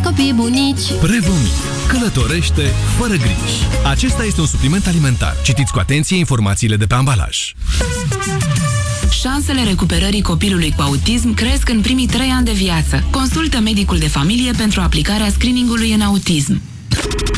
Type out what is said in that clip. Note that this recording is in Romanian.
copiii bunici. Prevomit. Călătorește fără griji. Acesta este un supliment alimentar. Citiți cu atenție informațiile de pe ambalaj. Șansele recuperării copilului cu autism cresc în primii 3 ani de viață. Consultă medicul de familie pentru aplicarea screeningului în autism.